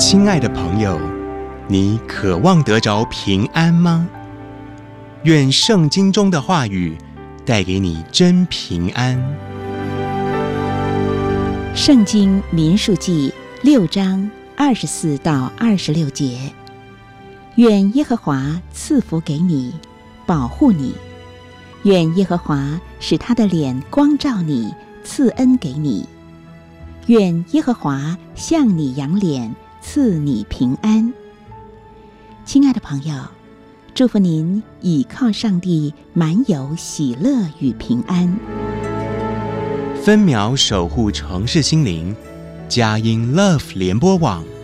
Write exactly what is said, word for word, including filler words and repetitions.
亲爱的朋友，你渴望得着平安吗？愿圣经中的话语带给你真平安。 圣经民数记六章二十四到二十六节，愿耶和华赐福给你，保护你；愿耶和华使他的脸光照你，赐恩给你；愿耶和华向你扬脸，赐你平安。亲爱的朋友，祝福您倚靠上帝，满有喜乐与平安。 分秒守护城市心灵，佳音 Love 联播网。